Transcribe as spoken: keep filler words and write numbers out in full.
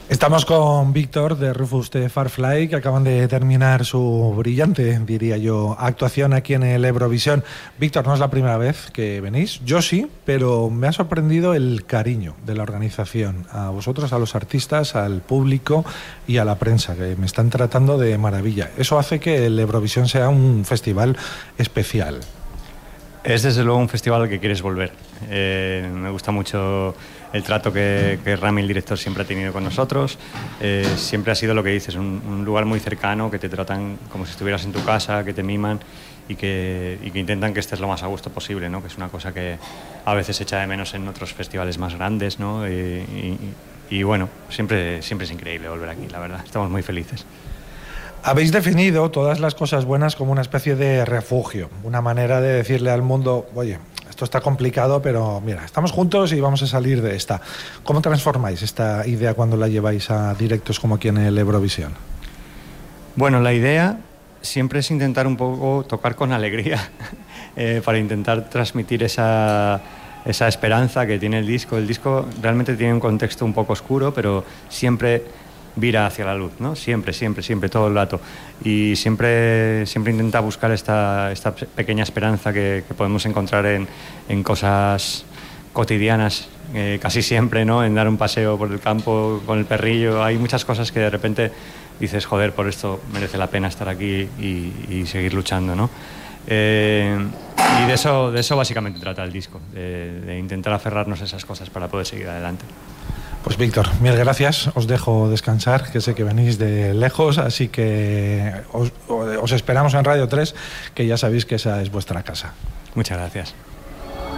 Estamos con Víctor de Rufus de Farfly, que acaban de terminar su brillante, diría yo, actuación aquí en el Eurovisión. Víctor, no es la primera vez que venís, yo sí, pero me ha sorprendido el cariño de la organización, a vosotros, a los artistas, al público y a la prensa, que me están tratando de maravilla. Eso hace que el Eurovisión sea un festival especial. Es desde luego un festival al que quieres volver. Eh, me gusta mucho el trato que, que Rami, el director, siempre ha tenido con nosotros. Eh, siempre ha sido lo que dices, un, un lugar muy cercano, que te tratan como si estuvieras en tu casa, que te miman y que, y que intentan que estés lo más a gusto posible, ¿no? Que es una cosa que a veces se echa de menos en otros festivales más grandes, ¿no? Y, y, y bueno, siempre, siempre es increíble volver aquí, la verdad. Estamos muy felices. Habéis definido todas las cosas buenas como una especie de refugio, una manera de decirle al mundo, oye, esto está complicado, pero mira, estamos juntos y vamos a salir de esta. ¿Cómo transformáis esta idea cuando la lleváis a directos como aquí en el Eurovisión? Bueno, la idea siempre es intentar un poco tocar con alegría eh, para intentar transmitir esa, esa esperanza que tiene el disco. El disco realmente tiene un contexto un poco oscuro, pero siempre vira hacia la luz, ¿no? Siempre, siempre, siempre, todo el rato. Y siempre, siempre intenta buscar esta, esta pequeña esperanza que, que podemos encontrar en, en cosas cotidianas, eh, casi siempre, ¿no? En dar un paseo por el campo con el perrillo. Hay muchas cosas que de repente dices, joder, por esto merece la pena estar aquí y, y seguir luchando, ¿no? Eh, y de eso, de eso básicamente trata el disco, de, de intentar aferrarnos a esas cosas para poder seguir adelante. Pues Víctor, mil gracias, os dejo descansar, que sé que venís de lejos, así que os, os esperamos en Radio tres, que ya sabéis que esa es vuestra casa. Muchas gracias.